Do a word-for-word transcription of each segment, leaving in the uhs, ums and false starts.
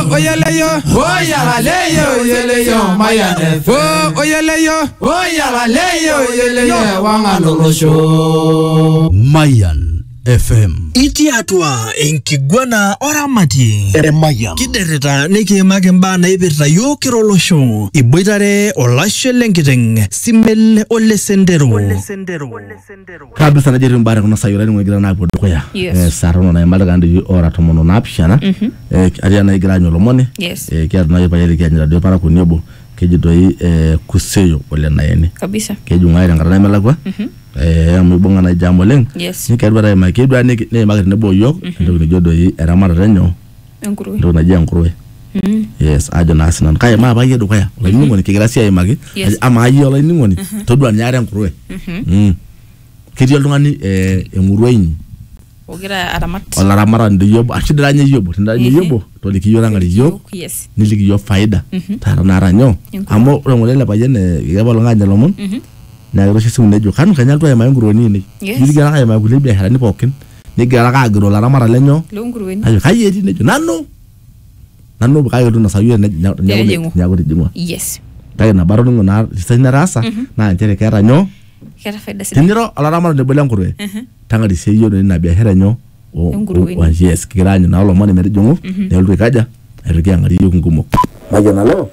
oyeleyo oyalaleyo oyeleyo mayane fo oyeleyo oyalaleyo oyeleyo wanganolosho Mayan F M. Iti atua enkiguana oramati Mayan kidereta nikiimaki mbaa naipirta yiok kirolosho iboitare olashe lenkiteng Simel Ole Sendero Kabisa najeri mbare kuna sayura ni mwegira na dukuya eh sarono na imalga ndi ora tomono na apishana eh ariana igira nyolo mone eh kia na yipa yeli kia ndio para kunyobo kejidoi eh kuseyo ole na yene kabisa kejungaira ngara na imalagwa eh mubonga na jamo leng yes ni kedwa ma kedwa ni ne magari ne boyo ndo ni jodoi era mara renyo nguruwe ndo na jia nguruwe mm yes ajo na asinan kaya ma ba yedo kaya la ningo ni kigrasia imagi ama ayo la ningo ni todwa nyare nguruwe mm kiri oltungani eh nguruwe ni ogira aramat ola ramara ndo yobo ashidra nye yobo ndanye yobo to likiyora ngali yo yes nilikiyo faida tara naranyo amo ngolele bayene yabalo nganya lomon na yoroshi simu nejo kanu kanyalto ya mayunguro nini niligira kaya magule bi harani pokin nigara ka agro la ramara lenyo lunguro ni ayo kayeti nejo nano nano bukayo tuna sayo nyago nyago dijimwa yes tayo na baro ngo na sina rasa na ntere kera nyo kera faida sina tiniro ala ramara de bolen ngurwe tanga di seyo na biashara nyo o yes kiranyo na lo mone mere jongo ne lu kaja erike ngari yo ngumo majo na lo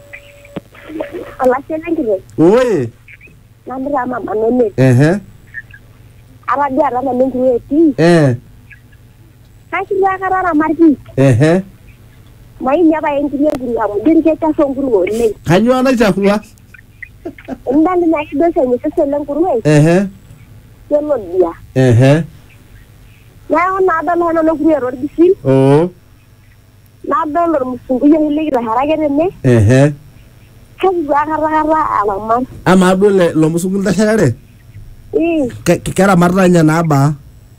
ala selengire oye nandira mama nene ehe ara dia ara nengire ti eh kasi ya karara marki ehe mai nyaba engire ngiri amu dirike ta songuru ne kanyo na chakua ndandi na kido senye seselen kurwe ehe yelo dia ehe na ona da no no kuri ro bisin oh na da lo musungu ye hili ra harage ne ehe kasi ya karara ala man ama dole lo musungu da shagare eh kera marranya na ba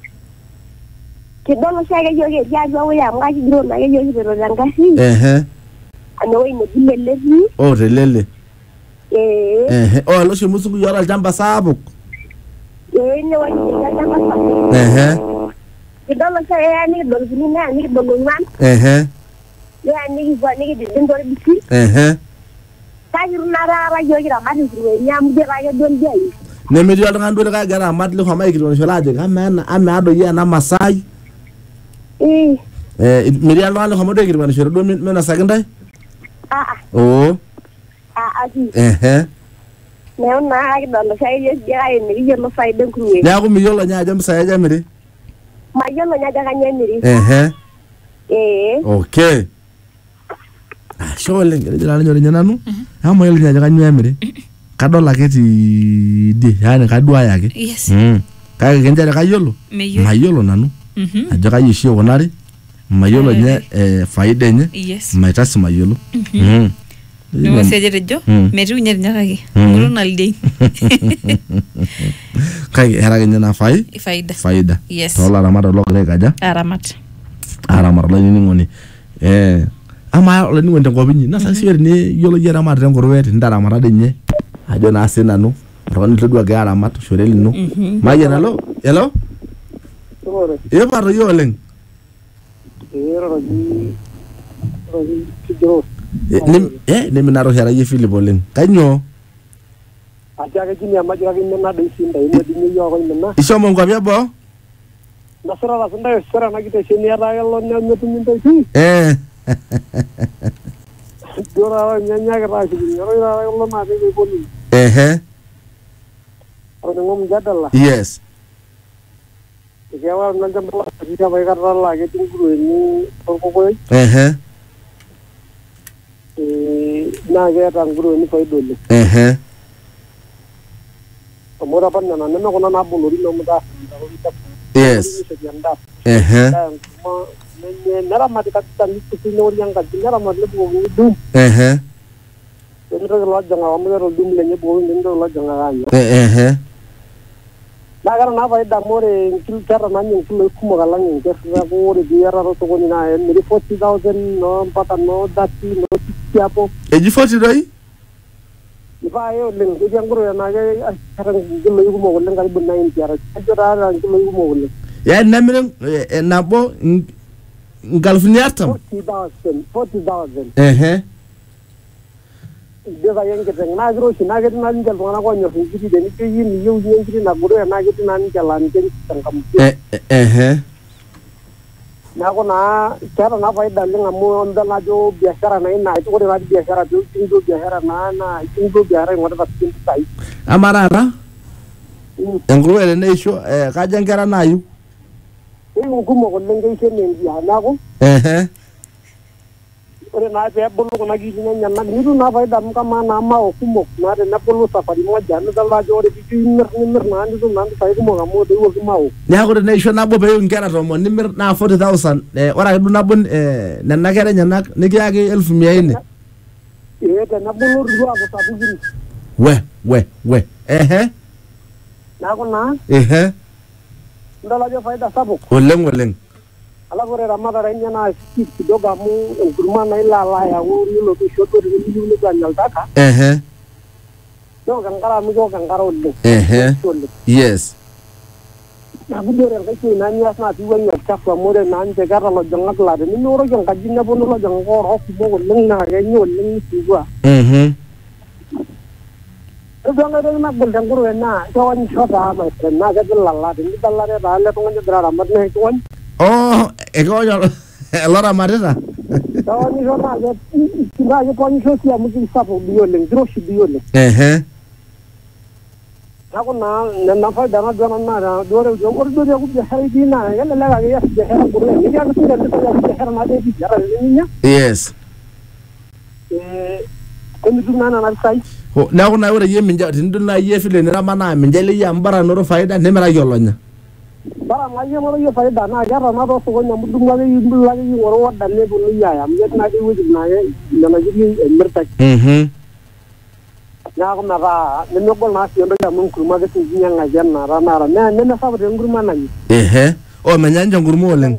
kidono shage yoge ya jo ya ngaji bro na ye yoge ro ngasi ehe ano ine dilele oh relele eh ehe oh lo shi musungu yora jamba sabuk eh ne wani ya jamba sabuk ehe kidono shage ni do ni na ni do man ehe ya ni ba ni di do bisin ehe kajiru nara ra yoge ra mari ruwe nyam de ra don jey ne me dio ngan do ka gara matli ko mai kidon sholaje amana amado ya na masai eh eh me dio ngan ko mo de kidon shoro do me na sagandai ah ah oh ah ah ehe ne na ay do say yes ya ay ni yelo fay den ko we ya ko mi yolo nya jam saya jamiri ma yelo nya jaga nyamiri ehe eh okay ah shole ngere jala nyoro nyananu amo yelo nya jaga nyamiri kadola keti di yani kadua yake yes mm kaya kenjara kayolo mayolo nanu mhm ajoka yishio wonari mayolo nya eh faida nya yes maitasi mayolo mm no sejerejo metu nyer nyakaki ngoro nalde kaya hera nya na fai faida faida yes tola ramada lo gre kaja aramat aramar la ni ngoni eh ama la ni ngonde ngobinyi na sa sier ni yolo yera ma re ngoro wete ndara mara de nye ajo na senanu ron tudwa ga aramat shoreli no mayena lo hello e baro yo leng ero ji ro ji kidro nim eh ne minaro hera ye filipo leng kanyo aja ga jinya ma ga ni na de sinda imo di ni yo ko ni na iso mo ngwa bo nasara la sunda sara na gite seni ara yallo na metu min tay si eh dora nya nya ga ra si ni ro ra yallo ma de ko ni eh eh ro ngom jadala yes Jawa nan jam la si ga ba ga ra la ge tin guru ni ko ko eh eh eh na ge ta guru ni fay dole eh eh amora pan na na ko na na bulu ri no mu da yes eh eh nara ma de ka tan ni ti no yang ka nara ma le bo dum eh eh ndro la janga am ro dum le ni bo ndro la janga ga eh eh na gara na vai da more kil kara na ni kil ku mo gala ni ke sa ko re biara ro to ko ni na ni forty thousand no pata no dati no ti apo e ji forty doi ifa yo len ko jangro ya na ga karang kil yu mo len ga bu nine tiara ajora ra kil yu mo len ya namire na bo nkalifuni artam forty thousand forty thousand ehe Deva yenkiteng naa kiroshi naa ketii naa ninche iltung'anak oonyorr inkiri tenijo iyie niyieu iyie enkiri nagoro naa ketii naa ninche laa ninche tenkamuke Eh, eh, ehe neeku naa keeta naa faida oleng amu ondol najo biashara naa ina ore natii biashara piikincho biashara naa naa ikincho biashara ing'orita sii mpisai ama taata enkuruwe teneisho eh, kaja nkera naayiu keyiu nkumok oleng keisho enaa endia neeku ehe ore naa peebulu kuna kiri enyenak nitum naa faida amu kamaa naa mao kumok naa tenebulu safari moja nidol ajo ore piijo imirr nimirr naa nitum naa mpisai kumok amu toiwoki mao neeku teneisho nabo peeyiu nkera tomon nimirr naa forty thousand eh, ore ake duo nabo eh, nena kera enyenak nikiyaki elfu mia nne ee tenebulu itu aaku sapukin we we we ehe neeku naa ehe nidol ajo faida sapuk oleng oleng alafu ore ramatare enye naa skip kidogo amu enkurma naa ilo alo ayau nilotu aisho duo teniyieu nitu anya oltaka ehe keok enkare amu keok enkare oleng ehe oleng yes neeku duo ore enkae siai naa nias naa piiwuang'ie olchafu amu ore naa ninche keeta lojong'ak laa tenimioroki enkaji neponu lojong'ak oorok kumok oleng naa kenya oleng nisumbua mhm ore duo enkae toki nagol tenkuruwe naa kewonyisho taa maisha naa kegilala tenidalare taa ele tung'ani ogira aramat naa kiwony oh ekiwony oloramatita kewonyisho naa naa kiponyisho sii amu kisapuk dii oleng kiroshi dii oleng ehe neeku naa nena faida naduo nanu naata duo ore ore duo teeku biashara itii naa kelelek ake ias biashara nkuruwe nikiaki sinche mpisai amu biashara naadii etii biashara teniminya yes eh tenitum naa nena pisai Ho, neeku naa ore yie minja tenidol naa yie vile niramanaa minja ile yie amu bara noto faida nimiraki olonya bara naa yie ng'oru yie faida naa keeta naa toosokoni amu idumu ake yie imbulu ake yie ng'oru order neponunui aaya amu ketii naake ewueji naa nena kiri emirtai mhm neeku metaa nemegol naa sii entoki amu enkurma ake sii kinyiang'aki enaa naata mee nemesapuk enkurma nanyi ehe oh menya ninche enkurma oleng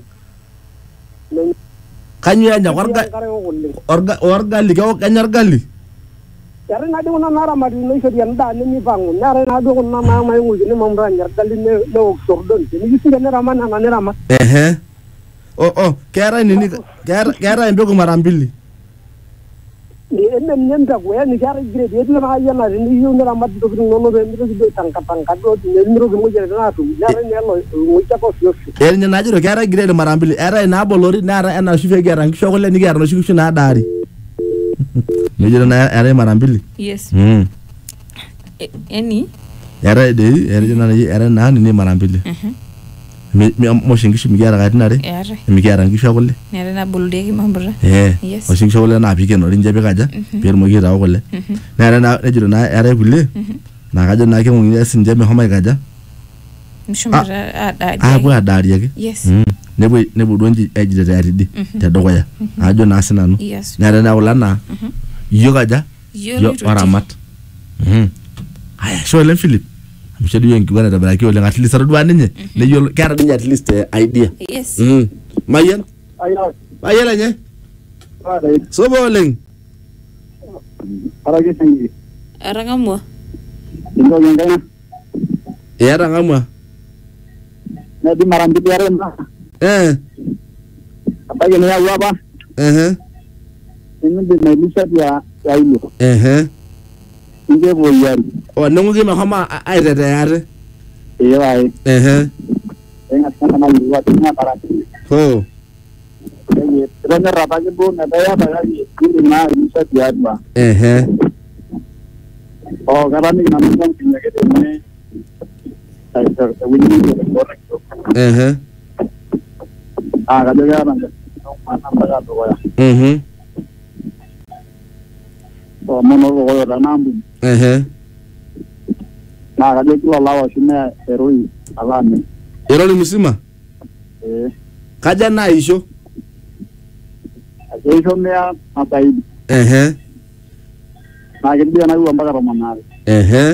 kanyioo enya orga enkare ewok oleng orga orgali kewok kenya orgali eetai naadii kuna naaramati naishori endaa nemipang'u neetai naaduo kuna naamaing'uikini mamuta anya orgali newok sordon tenikisire niramat nena niramat ehe oh oh keetai nini keetai keetai empeku mara mbili eme ninye mpeku yaani keetai grade etii naa ena teniyieu niramat intokitin inonok peemitoki duo aitangatanga duo nemitoki imoyiaritin aatum neetai naa elo ng'oiti ake osiosi ee ninye najito keetai grade mara mbili eetai naabolori neetai ena oshi pekiata nkishu ekule nikiata noshi kishu naadaari nejito naa eetai mara mbili Yes. mm E- Any. eetai dei eetai naa eetai naa nini mara mbili moshi nkishu mikiata katitin are Eetai. mikiata nkishu ekule Neetai naboludieki mamuta. ee Yes. oshi nkishu ekule naa piikenori ninche pikaja peetumoki aitau kule neetai naa nejito naa eetai kulie naa kajo naa keng'uikini sininche mehomo aikaja Mishumata adaadi. aapuo adaari ake Yes. Mm. nepuo nepuo duo nji ejitete tidie tedukuya ajo naa sinanu Yes. neetai naa kula naa iyiok aja Iyiok iyiok loitoti. oramat Mhm. aya ashe oleng Philip amisho doi enkiguana aitobiraki oleng at least atodua ninye neyiolo keeta ninye at least eh, idea Yes. Mhm. mayian ayaa mayian enye aatai supa oleng araki singi Etang'amua. entoki enkaina iyata ng'amua netii mara mbili are naa eh abaiki niyau apa ehe nimindim ailisha tia tiauluo ehe ninkepuoyiari o ning'uki mehomo a- aitetea ate ee wae ehe eng'asing'asa nayiolou ajo mara mbili ho kake itonyorra apake duo metaa iyata kake indim naa ailisha tiatua ehe oo kataaniki nanu enkinya ake tene ewueji nikiora kidogo ehe aa kajo keeta ong'uan mpaka dukuya mhm omon orkokoyo tenaampuni ehe naa kajo kila olapa oshi neya eroi alo amirr erori musima ee kaja naisho akeisho mia na zaidi ehe naa kidia naiwa mpaka tomon aare ehe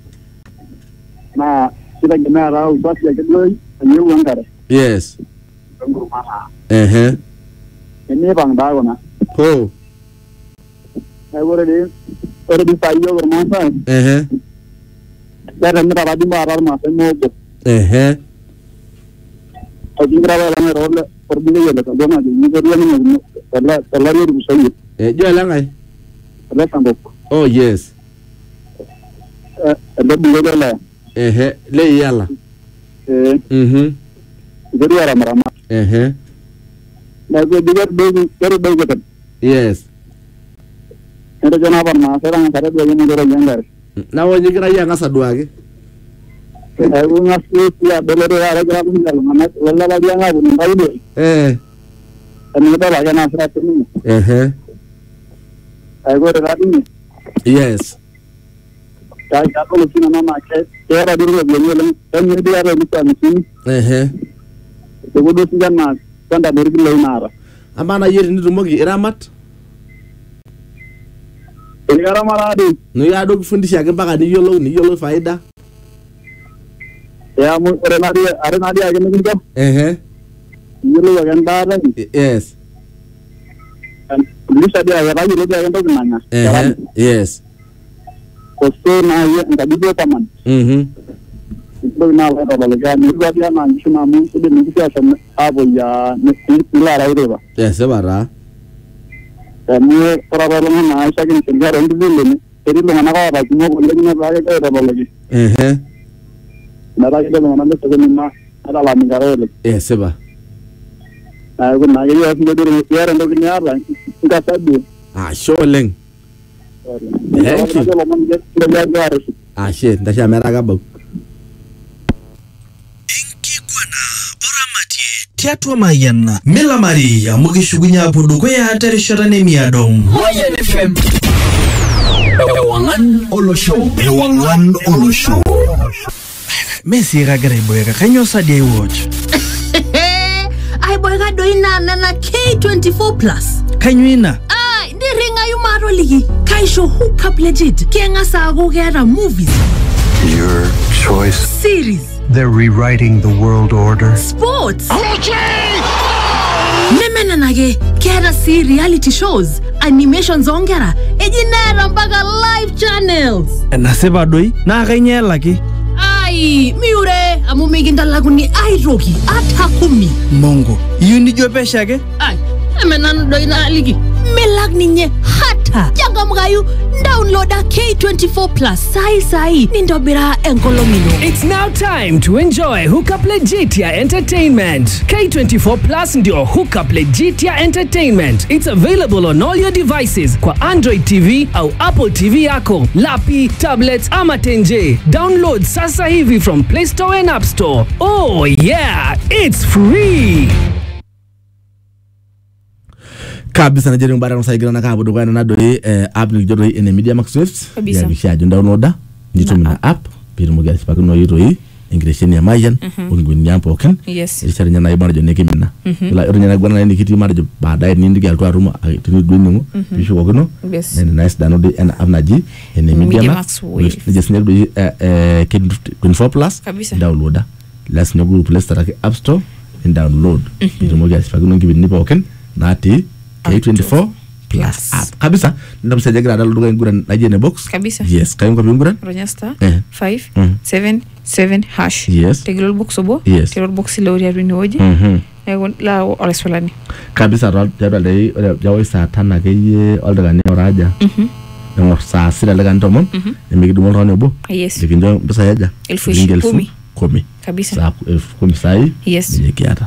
naa kitegemea taa usafi ake duo ayieu enkare yes enkurma naa ehe enipang taa kuna ho neeku ore dii ore dii saa iyiok irmaasai ehe ketemita tadii mpaka taa irmaasai moobo ehe okingira apa alang airo korbile yele ka gona de ni gori ni tala tala ri musayi eh jo la ngai ala sambo oh yes eh ndo bile la eh le yala eh mhm gori ara marama eh na go digar do gori do gotan yes ndo jona barna serang sare do ni gori jangar na wonyi kira ya ngasa duage eh go ngas ya dolore ara gra kun dal mana wala la dia ngabu ngai do eh ani ta la yana sara tini eh ai go ra ni yes ta ya ko lu sina mama ke era duro lo ni tan ni dia ra ni ta ni eh to go do sinjana kanda bergi lo nara amana yeri ni rumogi iramat Ingara maradi. No ya do kufundisha mpaka ni yolo ni yolo faida. Ya mu renadi arenadi age ni ndio. Eh Yolo ya ndara. yes. And lisha dia ya raji lo dia ndo nanya. Eh yes. Kosto na ya ngadibo taman. Mhm. Ndo na la ba la ga ni ba dia na nchuma mu de ni kia sam abo ya ni la ra ire ba. Yes bara. Kami para orang mana saya kini tinggal rendu dulu ni. Jadi lu mana kau ada cuma boleh ni berada kau ada lagi. Eh Nara kita lu mana tu sekarang mana ada lah negara lagi. yes ba. Nah, aku nak jadi aku jadi biar rendu kini apa? Enggak sabu. Ah sholeng. Kalau lu mana jadi belajar harus. Ah shit ndasha mera gabo. Tiatua Mayan, Mela Maria, Mugishugunya Pudukoya, Tereshorane Miadong. Mayan F M. Ewangan Olo Show. Ewangan Olo Show. Messi Ragare Boyga, can you say watch? I boyga doina na K twenty-four plus. Can you ina? Ah, the ringa you maro ligi. Kaisho hook up legit. Kenga sa go gera movies. Your choice. Series. They're rewriting the world order. Sports. Memena nage kera si reality shows, animations ongera, ejinera mpaka live channels. Naseba doi na kanya laki. Ai, miure amumiginda laguni ai roki atakumi. Mongo, yuni jope shake? Ai, emena doi na ligi. Melag ninye hata. Janga mgayu downloada K twenty-four plus sai sai nindobira enkolomino. It's now time to enjoy Hookup Legitia Entertainment. K twenty-four plus ndio Hookup Legitia Entertainment. It's available on all your devices kwa Android T V au Apple T V yako, lapi, tablets ama tenje. Download sasa hivi from Play Store and App Store. Oh yeah, it's free. Kabisa na jeri mbara msaigira na kabu dukwana na doi eh, app ni jodoi ene Media Max Swift Kabisa. ya vishaji downloada nito mina app pili mga sipaki no yito hii ingiresheni ya Mayan ungu nyampo oken Yes. ilishari nyana ibana jo neki mina ila iro nyana gwana nini kiti mara jo baadaye nindi kia altua ruma tini duini ngu bishu wakino Yes. nene nice download ena app na ji ene Media Media Max Max Wave. nijesi nyeri doi K twenty-four plus Kabisa. downloada lasi nyogu Play Store ke App Store in download pili mga sipaki no ngibi nipa oken nati K twenty-four plus app kabisa ndio msaje gira dalo duga ngura na jene box Kabisa. yes kayo ngapi ngura Ronya star Eh. five Mm. seven seven hash. Yes. Tegilol box obo. Yes. Tegilol box lori arwini oje. mhm Ego la ole solani. kabisa ro jaba dai jawo sa tana ke ye oldaga ne oraja Mhm. ngor sa sira daga ntomon e mi gidumol rone bo Yes. dikin jo bisa yaja Elfu ishi kumi. kumi Kabisa. sa elfu kumi sai Yes. ni kiata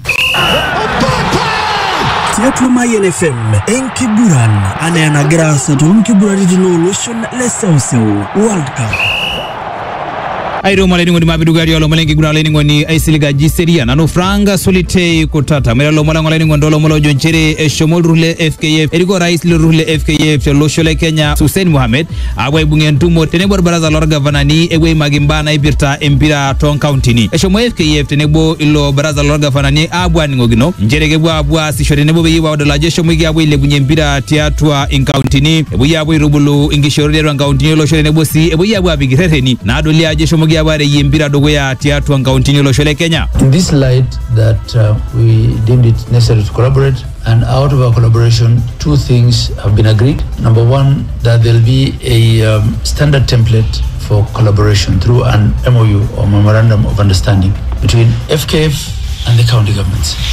Tiatua Mayan F M, Enkiguran, Anayana Grasa, Tunkibura Regional Lesausu, World Cup. Airo maleni ngoni mabidu gari alo malengi guna leni ngoni aisiliga jiseria nano franga solite kutata mera lo malango leni ngondolo molo jonchere e shomol ruhle F K F eriko rais le ruhle F K F lo shole Kenya Hussein Mohamed agwe bungen tumo tenebor baraza lor governor ni egwe magimba na ibirta empira ton county ni e shomo F K F tenebo ilo baraza lor governor ni abwani ngogino njerege bwa abwa si shore nebo yiwa odala jesho mwigi abwe le bunye empira Tiatua in county ni ebu yabwe rubulu ingishore ran county ni lo shole nebo si ebu yabwe abigirere ni na adolia jesho mwigi abare yimbira dogo ya Tiatua in county ni lo shole Kenya. In this light that uh, we deemed it necessary to collaborate, and out of our collaboration two things have been agreed. Number one, that there'll be a um, standard template for collaboration through an M O U or Memorandum of Understanding between F K F and the county governments.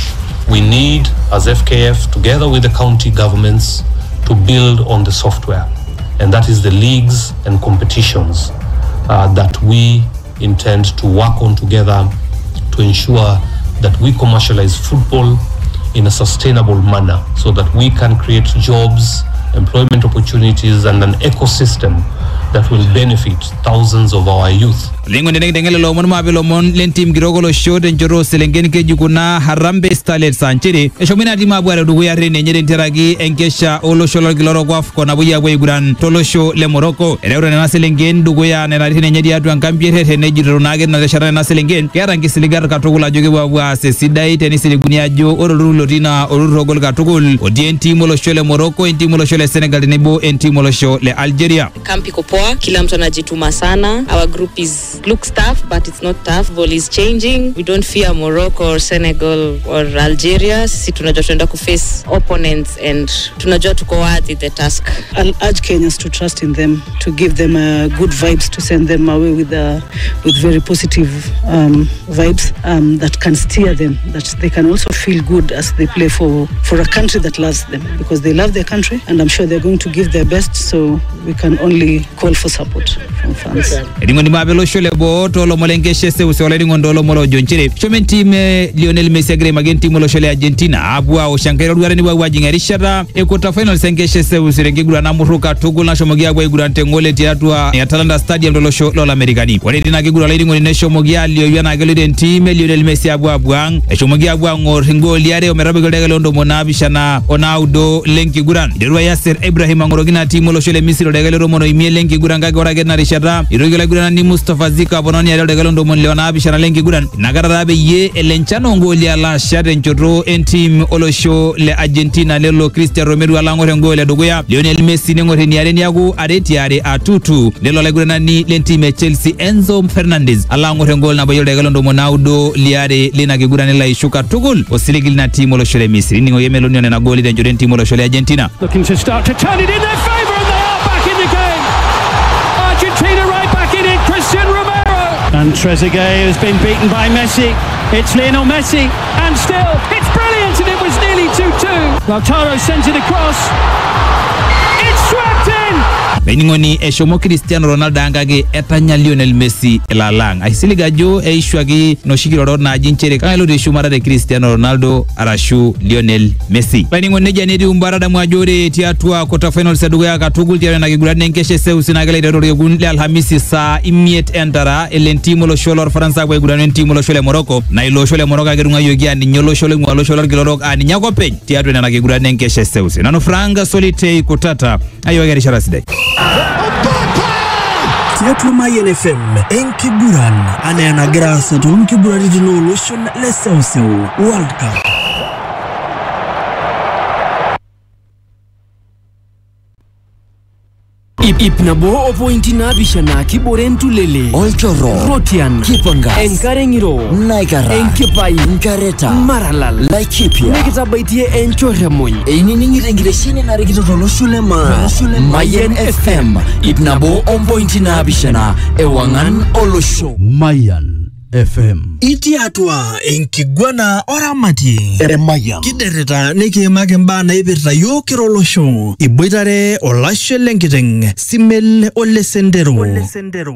we need, as F K F, together with the county governments, to build on the software. And that is the leagues and competitions uh, that we intend to work on together to ensure that we commercialize football in a sustainable manner so that we can create jobs, employment opportunities, and an ecosystem that will benefit thousands of our youth. Lingo ndenge ndenge lo mon mabelo mon lentim girogolo show den joro selengeni ke jukuna Harambee Starlets sanchiri eshomina di mabwara dugu ya rene nyere nteragi enkesha olo sholo giloro gwaf kona buya bwe guran tolo show le Morocco ereure na selengeni dugu ya nena rene nyedi atu ankampiere rene jiro nage na reshara na selengeni kera ngisiligar katugula joge bwa se sidai tenisi ligunia jo oruru lotina oruru gol katugul odienti molo show le Morocco enti molo show le Senegal nebo enti molo show le Algeria. Kampi kopoa kila mtu anajituma sana. Our group is looks tough, but it's not tough. Ball is changing. We don't fear Morocco or Senegal or Algeria. Sisi tunajua tunaenda ku face opponents and tunajua tuko worthy the task. I'll urge Kenyans to trust in them, to give them uh, good vibes, to send them away with uh, with very positive um, vibes um, that can steer them, that they can also feel good as they play for, for a country that loves them, because they love their country, and I'm sure they're going to give their best, so we can only call for support from fans. Edingondi mabelo shole bo tolo molengeshe se usole ngondolo molo jonchire shomen team Lionel Messi agre magenti molo shole Argentina abwa o shankero duare ni bwa jingarishara e quarter final sengeshe se usirenge gura na muruka tugul na shomogia bwa gura tengole tiatwa ya Atalanta Stadium dolo show lola Americani wale dina ke gura lidingo ni shomogia lio yana geliden team Lionel Messi abwa bwang e shomogia bwa ngor ngoli yare o merabe gole londo monabishana onaudo lenki guran derwa Yasser Ibrahim ngorogina team molo shole Misri degele romono imie lenki guran ga gora gena rishara irogela guran ni Mustafa Zika bononi ya degele ndo mon leona bishana lenki guran nagararabe ye elenchano ngoli ala shade nchotro en team olosho le Argentina lelo Cristiano Romero ala ngore ngole dogoya Lionel Messi ne ngore ni areni yagu areti are atutu lelo le guran ni len team Chelsea Enzo Fernandez ala ngore ngol na bayo degele ndo monaudo liare lina ke guran la ishuka tugul osiligil na team olosho le Misri ningo yemelo ni na goli den joden team olosho le Argentina looking to start to turn it in their favor and they are back in the game. Argentina right back in it. Cristiano Romero and Trezeguet has been beaten by Messi. It's Lionel Messi and still it's brilliant and it was nearly two two. Lautaro sends it across. It's swept in. Beningoni eshomo Cristiano Ronaldo angage etanya Lionel Messi elalang aisiliga jo eishwagi no shikiro na jinchere kalo de shumara de Cristiano Ronaldo arashu Lionel Messi beningoni janedi umbarada mwajore tiatwa quarter final sadugo ya katugul tiare na gigurane nkeshe se usinagale de ro gun le Alhamisi sa imiet entara elentimo lo sholor Faransa bwe gurane timo lo shole Morocco na ilo shole Morocco gerunga yogi ani nyolo shole ngwalo shole gilorok ani nyako pen tiatwe na gigurane nkeshe se usi nano franga solite kutata ayo gari sharaside Tiatu Mayen F M Enkiburan Anayana Grasa to Enkiburari Lotion Lesausu World Cup. Ip ip na bo opointi na bishana kiborentu lele Olchoro Rotian Kipangas Enkarengiro Naigara Enkipai Nkareta Maralal Laikipia Nekita baitie enchoremoy Eini ningire ngireshini na regito tolo shulema Mayen F M Ip na bo opointi na bishana Ewangan olosho Mayan F M Iti atwa enkigwana oramati Mayan Kidereta niki magemba na ibirta yo kirolosho Iboitare olashe lenkiteng Simel ole sendero Ole sendero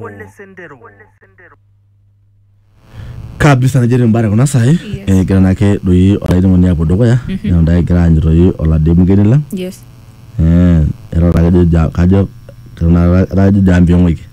kabisa na jeri mbare kuna sai eh kira nake doi olaide moni apo dogoya na ndai kira anjiro yi olade mgenila yes eh era rage ja kajo kana rage jambi ngwiki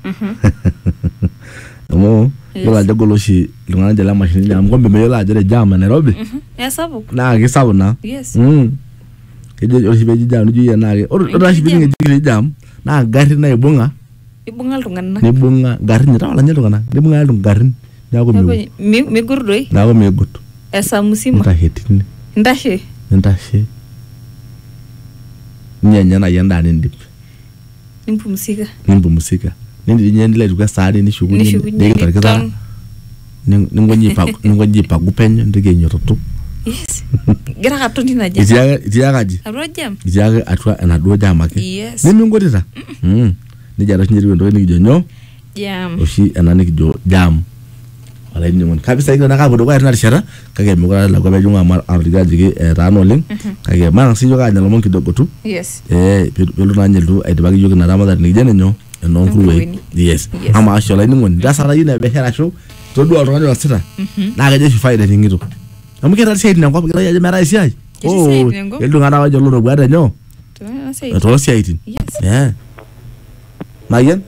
mo yola jagoloshi lungana jala machine ya ngombe meyola jere jama Nairobi ya sabu na ke sabu na yes mm keje yoshi beji jam ju ya na ke ora shi binge jigire jam na gari na ibunga ibunga lungana ni bunga gari ni tawala nyalo kana ni bunga lung gari nyago mi mi gurdoi nago mi gutu esa musima ndahitini ndashe ndashe nyanya na yanda ni ndip nimpumsika nimpumsika nindi nyendile tukwa sari ni shughuli ndege tarikaza ningonyi pa ningonyi pa kupenyo ndege nyototo yes gira katundi na jam ijaga ijaga ji arojam ijaga atwa anadua jama ke yes nimi ngotita mm ni jara nyiri ndo ni jonyo jam oshi anani kijo jam olainining'oni kabisa ikira nakapuo dukuya tina rishata kake mekure lakwa pejing'u amu atoliki ajoki etaana oleng kake matang'as iyiok aanya lomon kidogo tu Yes. eh pelotu naa ninye tu aidipaki iyiok ina ramatare nikijo ninyo enonkuruwei yes ama ashe olainining'oni tasara yie ina biashara ashu todua oltung'ani oasita naa kejo oshi faida eting'ito amu keeta isiaitin enkop kitai ajo meetai esiai Ketii isiaitin enkop. iltung'anak wajo lotopua nyoo Tuna say. toosiaitin Yes. eh Mayian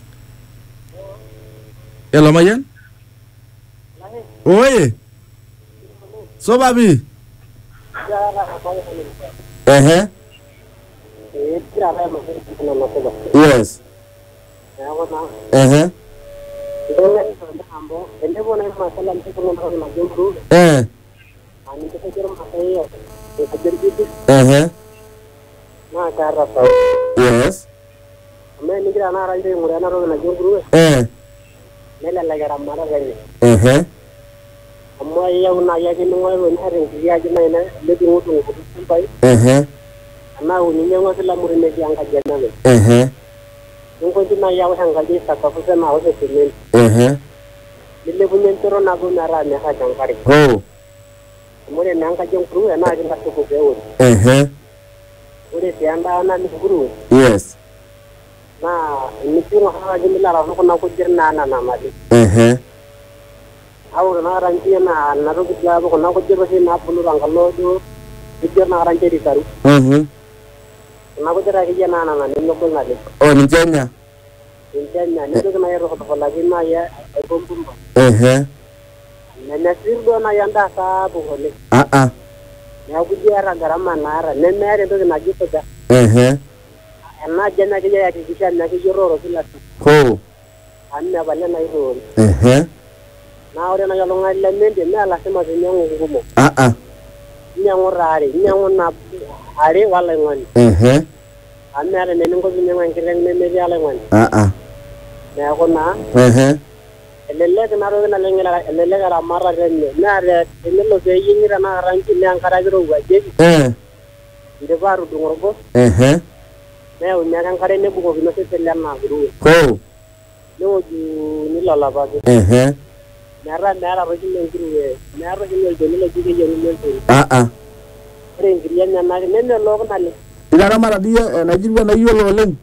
Hello Mayian Oye So babi Ehe Yes Ehe Eh Ehe Yes Eh Ehe Amma yau na ya gini wani wani harin kiriya gina yana lebin wutu ne kudu sun bai. Ehe Ana wuni ne wasu lamurin ne biyan kajiyar na mai. Ehe Sun kwanci na ya wasan gaji sakafu sai na wasu simen. Ehe Lille bunyen toro na bu na ra ne ha jankari. Oh Mure ne an kajiyar kuru ya na ajin kasu ku bewo. Ehe Mure sai an da ana ni kuru. Yes Na ni tun ha ajin lara ko na ku jirna na na mali. Ehe Awur na ranji na na ro gidya ko na ko jirba sai na bulu rangalo do gidya na ranji di taru. Mhm Na ko jira gidya na na na ni ko na de. Oh ni Kenya Injanya ni ko na yero ko lagi na ya ay bumbumba. Ehe Na na sir do na yanda sa bu hole. Ah ah Na ku jira garama na ra ne mere do na jito da. Ehe Na jana ke ya ki kisha na ki joro ro kila. Ho Anna bale na iro. Ehe Na ore na yalo ngai lemende na la sema zinyangu ngumo. Ah ah Nyangu rare nyangu na are wala ngani. Ehe Anna re ne ngo zinyangu ngireng ne me yala ngani. Ah ah Na ko na Ehe elele na ro na lengela elele gara mara renne na re elelo ke yingira na ranki ne ankara giro waje. Eh Inde baru dungorgo. Ehe Ne o nyaga kare ne bugo bino se tella na guru. Ho Ne o ju ni la la ba. Ehe Nara nara rojin ne guru we. Nara rojin ne joni le jige joni ne to. Ah ah Re ngiriya nya na ne ne lo na le. ila ramara dia na jirwa na yolo oleng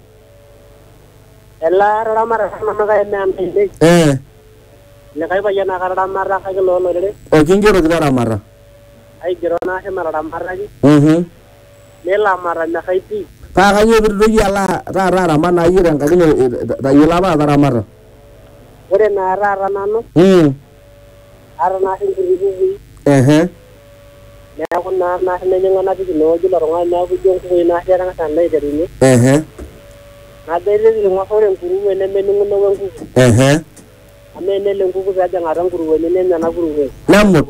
Ela ra mara na ma ga ne am ne. Eh Le kai ba yana ga ra mara ka lo lo le. O kingero kita ramara Ai giro na he mara mara ji. Mhm Ne la mara na kai ti. Pa kanyo bidu yala ra ra ramana yira ngakino da yula ba ramara Ore na ra ra na no. Hmm Ara na he ngiri. Ehe Ne ko na na ne nyanga na ti no ji lo nga na ku jong ku na he ra nga san lai de ni. Ehe Na de le ngo hore nguru we ne me nu no ngu. Ehe Ame ne le ngu ku ga janga ran nguru we ne ne na nguru we. Namut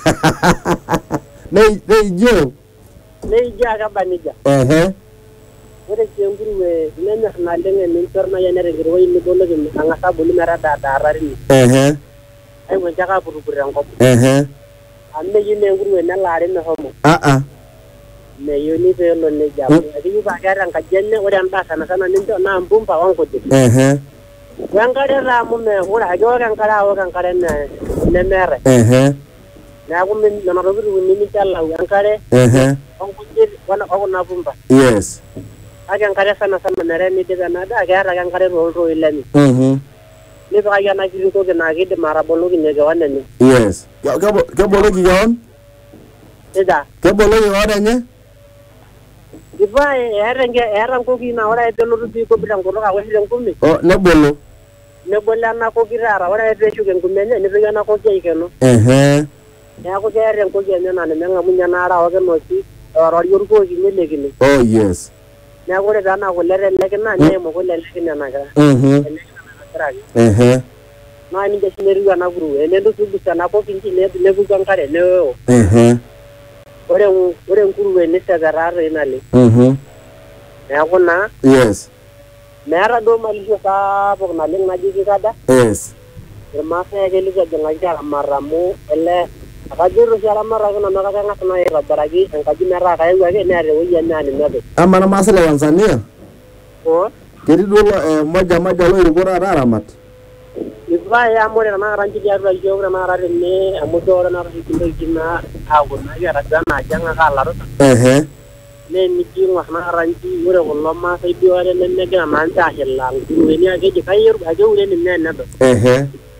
Nei nei jo Ne ja ga banija. Ehe Ore ke nguru we ne na na le ne ni tor na ya ne re nguru we ni bolo ni anga sa bulu mera da da ra ni. Ehe Ai mo jaga buru buru ang ko. Ehe Ame yi ne nguru we na la re na homo. Ah ah Me yo ni pe lo ne ja. Adi ba ga ran ka jenne ore an ba sana sana ni to na mbumpa wan ko de. Ehe Yang kare ra mu me ora jo kan kara o kan kare ne ne mere. Ehe Na ko min na ro buru ni ni talla yang kare. Ehe On ko ji wana o na bumpa. Yes Agan kare sana sana mere ni de na da ga ra kan kare ro ro ile ni. Mhm Ni ba ga na ki ko ke na ge de mara bolu ni ga wana ni. Yes Ke ke bolo ki yon Ida. Ke bolo ki yon nye Iba era nge era ko ki na ora e de lo ru ko bilang ko ka wesi ko mi. Oh ne bolo Ne bolla na ko girara ora e de shu gen ko men ne be na ko ke ke no. Ehe Ya ko ke era ko ke ne na ne nga munya na ra o ke no si ora yor ko ki ne le ki ni. Oh yes Na ko re da na ko le re le ke na ne mo ko le le ki na na ga. Mhm Ehe Na ni ge ne ru na guru e ne do su bi na ko ki ne ne bu kan kare ne o. Ehe Ore ore guru we ne sa gara re na le. Mhm Ya ko na Yes Mera do mali sa pok na ling na ji kada. Yes Masa ke li ga janga jara maramu ele akajiru jara maraga na naga nga na ira baragi ang kaji mera kay wa ke ne re wi na ni nabe. Amana masala Tanzania O Jadi dulu eh moja moja lo irukura raramat ibu Vai amore na rangi dia ra yo na mara ne amudora na hikindo kina awu na ya ragana janga kala ro eh ne ni ki wa na rangi ure wallo ma sai biwale ne ne ga man ta hilla ni ne ga ji kai ru ga jo ne ne ne eh